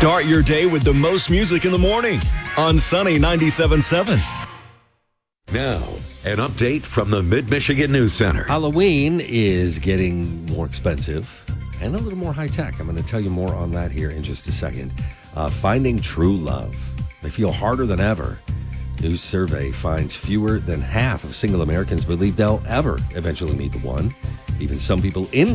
Start your day with the most music in the morning on Sunny 97.7. Now, an update from the Mid-Michigan News Center. Halloween is getting more expensive and a little more high-tech. I'm going to tell you more on that here in just a second. Finding true love. They feel harder than ever. New survey finds fewer than half of single Americans believe they'll ever eventually meet the one. Even some people in